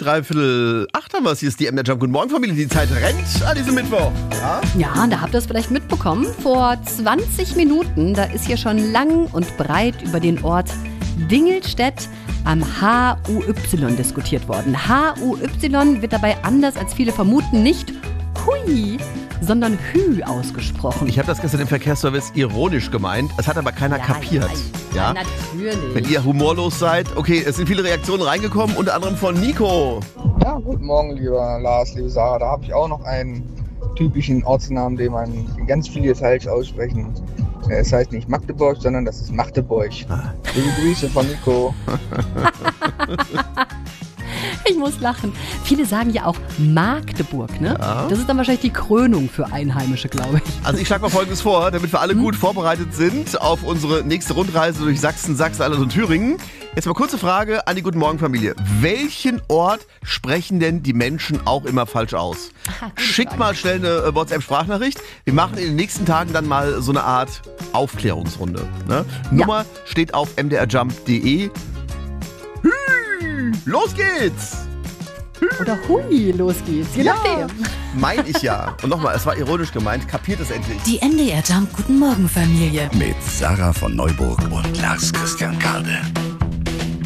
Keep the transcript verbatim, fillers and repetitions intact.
dreiviertel acht haben wir es. Hier ist die M D R Jump. Guten Morgen, Familie. Die Zeit rennt an diesem Mittwoch. Ja, ja, da habt ihr es vielleicht mitbekommen. Vor zwanzig Minuten, da ist hier schon lang und breit über den Ort Dingelstedt am H U Y diskutiert worden. H U Y wird dabei anders als viele vermuten nicht Hui, sondern Hü ausgesprochen. Ich habe das gestern im Verkehrsservice ironisch gemeint. Es hat aber keiner ja, kapiert. Ja, Ja, ja, natürlich. Wenn ihr humorlos seid. Okay, es sind viele Reaktionen reingekommen, unter anderem von Nico. Ja, guten Morgen, lieber Lars, liebe Sarah. Da habe ich auch noch einen typischen Ortsnamen, den man ganz viele falsch aussprechen. Es heißt nicht Magdeburg, sondern das ist Magdeburg. Ah. Liebe Grüße von Nico. Ich muss lachen. Viele sagen ja auch Magdeburg, ne? Ja. Das ist dann wahrscheinlich die Krönung für Einheimische, glaube ich. Also ich schlage mal Folgendes vor, damit wir alle gut vorbereitet sind auf unsere nächste Rundreise durch Sachsen, Sachsen-Anhalt und Thüringen. Jetzt mal kurze Frage an die Guten Morgen Familie. Welchen Ort sprechen denn die Menschen auch immer falsch aus? Aha, gute Schickt Frage. mal schnell eine äh, WhatsApp-Sprachnachricht. Wir machen in den nächsten Tagen dann mal so eine Art Aufklärungsrunde. Ne? Nummer steht auf m d r jump punkt d e. Los geht's! Oder Hui, los geht's. Je nachdem. Mein ich ja. Und nochmal, es war ironisch gemeint. Kapiert es endlich. Die M D R Jump Guten Morgen Familie. Mit Sarah von Neuburg und Lars Christian Karde.